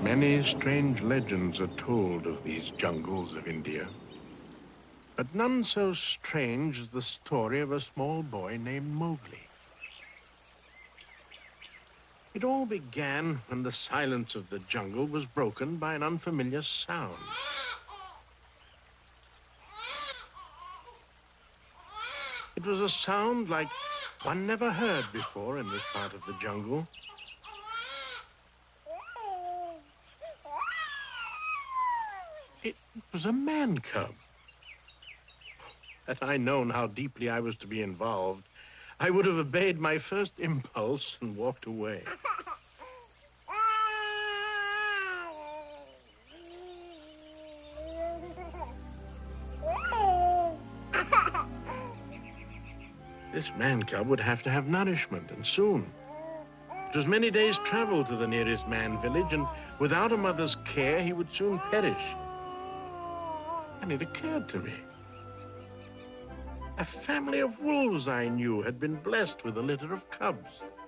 Many strange legends are told of these jungles of India, but none so strange as the story of a small boy named Mowgli. It all began when the silence of the jungle was broken by an unfamiliar sound. It was a sound like one never heard before in this part of the jungle. It was a man cub. Had I known how deeply I was to be involved, I would have obeyed my first impulse and walked away. This man cub would have to have nourishment, and soon. It was many days' travel to the nearest man village, and without a mother's care, he would soon perish. And it occurred to me. A family of wolves I knew had been blessed with a litter of cubs.